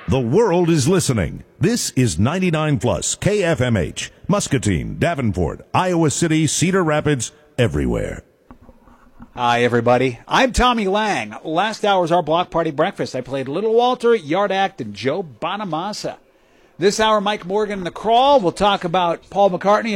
The world is listening. This is 99 Plus KFMH, Muscatine, Davenport, Iowa City, Cedar Rapids, everywhere. Hi, everybody. I'm Tommy Lang. Last hour's our Block Party Breakfast. I played Little Walter, Yard Act, and Joe Bonamassa. This hour, Mike Morgan and The Crawl. We'll talk about Paul McCartney